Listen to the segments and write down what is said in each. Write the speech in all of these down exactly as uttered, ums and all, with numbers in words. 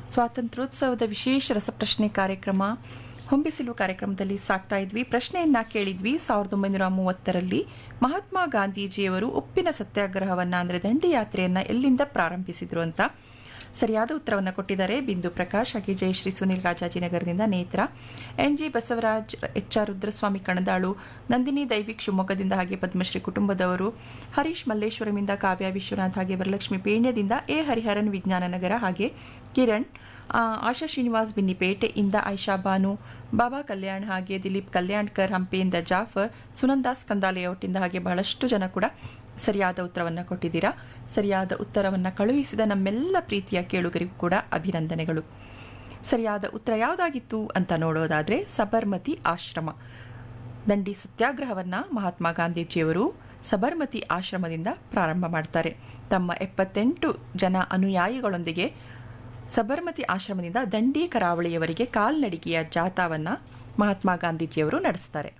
ಸ್ವಾತಂತ್ರ್ಯೋತ್ಸವದ ವಿಶೇಷ ರಸಪ್ರಶ್ನೆ ಕಾರ್ಯಕ್ರಮ ಹೊಂಬಿಸಿಲು ಕಾರ್ಯಕ್ರಮದಲ್ಲಿ ಸಾಕ್ತಾ ಇದ್ವಿ. ಪ್ರಶ್ನೆಯನ್ನ ಕೇಳಿದ್ವಿ. ಸಾವಿರದ ಒಂಬೈನೂರ ಮೂವತ್ತರಲ್ಲಿ ಮಹಾತ್ಮ ಗಾಂಧೀಜಿಯವರು ಉಪ್ಪಿನ ಸತ್ಯಾಗ್ರಹವನ್ನ ಅಂದರೆ ದಂಡಿ ಯಾತ್ರೆಯನ್ನ ಎಲ್ಲಿಂದ ಪ್ರಾರಂಭಿಸಿದ್ರು ಅಂತ ಸರಿಯಾದ ಉತ್ತರವನ್ನು ಕೊಟ್ಟಿದ್ದಾರೆ ಬಿಂದು ಪ್ರಕಾಶ್, ಹಾಗೆ ಜಯಶ್ರೀ ಸುನಿಲ್ ರಾಜಾಜಿನಗರದಿಂದ ನೇತ್ರ, N G Basavaraj, H R Rudraswamy Kanadalu, Nandini Daivik ಶಿವಮೊಗ್ಗದಿಂದ, ಹಾಗೆ ಪದ್ಮಶ್ರೀ ಕುಟುಂಬದವರು, ಹರೀಶ್ ಮಲ್ಲೇಶ್ವರಮಿಂದ, ಕಾವ್ಯ ವಿಶ್ವನಾಥ್, ಹಾಗೆ ವರಲಕ್ಷ್ಮಿ ಪೇಣ್ಯದಿಂದ, ಎ ಹರಿಹರನ್ ವಿಜ್ಞಾನ ನಗರ, ಹಾಗೆ ಕಿರಣ್, ಆಶಾ ಶ್ರೀನಿವಾಸ್ ಬಿನ್ನಿಪೇಟೆಯಿಂದ, ಐಷಾ ಬಾನು, ಬಾಬಾ ಕಲ್ಯಾಣ್, ಹಾಗೆ ದಿಲೀಪ್ ಕಲ್ಯಾಣ್ಕರ್ ಹಂಪೆಯಿಂದ, ಜಾಫರ್, ಸುನಂದಾಸ್ ಕಂದಾಲೇಔಟಿಂದ, ಹಾಗೆ ಬಹಳಷ್ಟು ಜನ ಕೂಡ ಸರಿಯಾದ ಉತ್ತರವನ್ನು ಕೊಟ್ಟಿದ್ದೀರಾ. ಸರಿಯಾದ ಉತ್ತರವನ್ನು ಕಳುಹಿಸಿದ ನಮ್ಮೆಲ್ಲ ಪ್ರೀತಿಯ ಕೇಳುಗರಿಗೂ ಕೂಡ ಅಭಿನಂದನೆಗಳು. ಸರಿಯಾದ ಉತ್ತರ ಯಾವುದಾಗಿತ್ತು ಅಂತ ನೋಡೋದಾದರೆ ಸಬರ್ಮತಿ ಆಶ್ರಮ. ದಂಡಿ ಸತ್ಯಾಗ್ರಹವನ್ನು ಮಹಾತ್ಮ ಗಾಂಧೀಜಿಯವರು ಸಬರ್ಮತಿ ಆಶ್ರಮದಿಂದ ಪ್ರಾರಂಭ ಮಾಡ್ತಾರೆ. ತಮ್ಮ ಎಪ್ಪತ್ತೆಂಟು ಜನ ಅನುಯಾಯಿಗಳೊಂದಿಗೆ ಸಬರ್ಮತಿ ಆಶ್ರಮದಿಂದ ದಂಡಿ ಕರಾವಳಿಯವರೆಗೆ ಕಾಲ್ನಡಿಗೆಯ ಜಾಥಾವನ್ನು ಮಹಾತ್ಮ ಗಾಂಧೀಜಿಯವರು ನಡೆಸ್ತಾರೆ.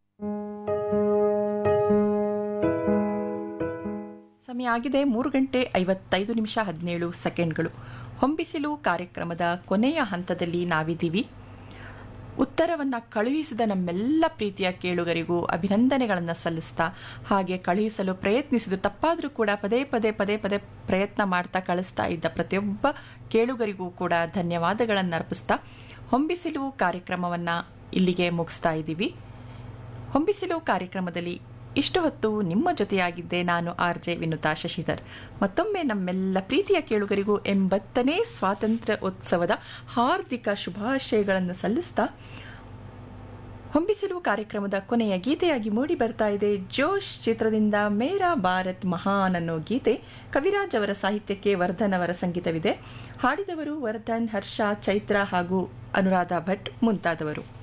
ಸಮಯ ಆಗಿದೆ ಮೂರು ಗಂಟೆ ಐವತ್ತೈದು ನಿಮಿಷ ಹದಿನೇಳು ಸೆಕೆಂಡ್ಗಳು. ಹೊಂಬಿಸಿಲು ಕಾರ್ಯಕ್ರಮದ ಕೊನೆಯ ಹಂತದಲ್ಲಿ ನಾವಿದ್ದೀವಿ. ಉತ್ತರವನ್ನು ಕಳುಹಿಸಿದ ನಮ್ಮೆಲ್ಲ ಪ್ರೀತಿಯ ಕೇಳುಗರಿಗೂ ಅಭಿನಂದನೆಗಳನ್ನು ಸಲ್ಲಿಸ್ತಾ, ಹಾಗೆ ಕಳುಹಿಸಲು ಪ್ರಯತ್ನಿಸಿದ್ರು ತಪ್ಪಾದರೂ ಕೂಡ ಪದೇ ಪದೇ ಪದೇ ಪದೇ ಪ್ರಯತ್ನ ಮಾಡ್ತಾ ಕಳಿಸ್ತಾ ಇದ್ದ ಪ್ರತಿಯೊಬ್ಬ ಕೇಳುಗರಿಗೂ ಕೂಡ ಧನ್ಯವಾದಗಳನ್ನು ಅರ್ಪಿಸ್ತಾ ಹೊಂಬಿಸಿಲು ಕಾರ್ಯಕ್ರಮವನ್ನು ಇಲ್ಲಿಗೆ ಮುಗಿಸ್ತಾ ಇದ್ದೀವಿ. ಹೊಂಬಿಸಿಲು ಕಾರ್ಯಕ್ರಮದಲ್ಲಿ ಇಷ್ಟು ಹೊತ್ತು ನಿಮ್ಮ ಜೊತೆಯಾಗಿದ್ದೆ ನಾನು ಆರ್ ಜೆ ವಿನುತಾ ಶಶಿಧರ್. ಮತ್ತೊಮ್ಮೆ ನಮ್ಮೆಲ್ಲ ಪ್ರೀತಿಯ ಕೇಳುಗರಿಗೂ ಎಂಬತ್ತನೇ ಸ್ವಾತಂತ್ರ್ಯ ಉತ್ಸವದ ಹಾರ್ದಿಕ ಶುಭಾಶಯಗಳನ್ನು ಸಲ್ಲಿಸ್ತಾ ಹೊಂಬಿಸಿಲು ಕಾರ್ಯಕ್ರಮದ ಕೊನೆಯ ಗೀತೆಯಾಗಿ ಮೂಡಿ ಬರ್ತಾ ಇದೆ ಜೋಶ್ ಚಿತ್ರದಿಂದ ಮೇರಾ ಭಾರತ್ ಮಹಾನ್ ಅನ್ನೋ ಗೀತೆ. ಕವಿರಾಜ್ ಅವರ ಸಾಹಿತ್ಯಕ್ಕೆ ವರ್ಧನ್ ಅವರ ಸಂಗೀತವಿದೆ. ಹಾಡಿದವರು ವರ್ಧನ್, ಹರ್ಷ, ಚೈತ್ರ ಹಾಗೂ ಅನುರಾಧ ಭಟ್ ಮುಂತಾದವರು.